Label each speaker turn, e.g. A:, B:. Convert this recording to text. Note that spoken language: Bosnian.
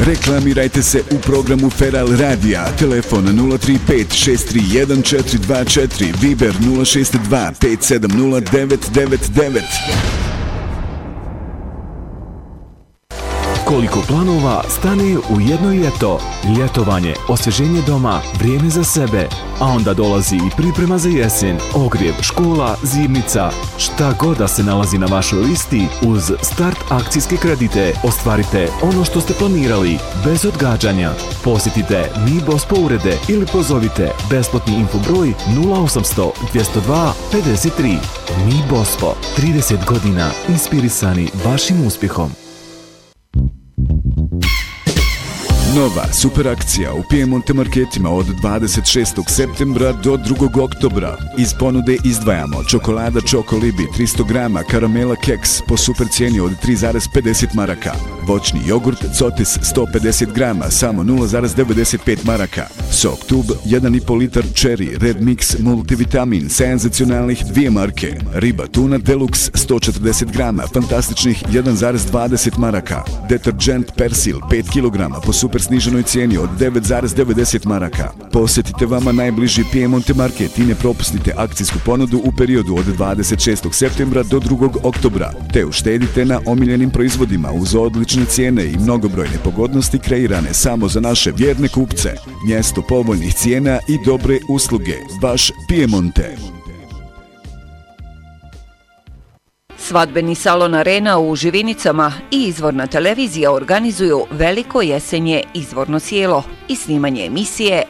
A: Reklamirajte se u programu Feral Radija. Telefon 035 631 424, Viber 062 570 999.
B: Koliko planova stane u jedno ljeto. Ljetovanje, osvježenje doma, vrijeme za sebe. A onda dolazi i priprema za jesen, ogrjev, škola, zimnica. Šta god da se nalazi na vašoj listi, uz Start akcijske kredite ostvarite ono što ste planirali, bez odgađanja. Posjetite Mi Bospo urede ili pozovite besplatni infobroj 0800 202 53. Mi Bospo, 30 godina inspirisani vašim uspjehom.
A: Nova super akcija u Piemonte marketima od 26. septembra do 2. oktobra. Iz ponude izdvajamo čokolada Choco Libi 300 grama, karamela keks po super cijeni od 3,50 maraka. Voćni jogurt Cotis 150 grama, samo 0,95 maraka. Sok tub 1,5 litar Cherry Red Mix multivitamin, senzacionalnih 2 marke. Riba tuna Deluxe 140 grama, fantastičnih 1,20 maraka. Detergent Persil 5 kg po super sniženoj cijeni od 9,90 maraka. Posjetite vama najbliži Piemonte market i ne propustite akcijsku ponudu u periodu od 26. septembra do 2. oktobra, te uštedite na omiljenim proizvodima uz odlične cijene i mnogobrojne pogodnosti kreirane samo za naše vjerne kupce. Mjesto povoljnih cijena i dobre usluge, baš Piemonte.
C: Svadbeni salon Arena u Živinicama i Izvorna televizija organizuju veliko jesenje izvorno sjelo i snimanje emisije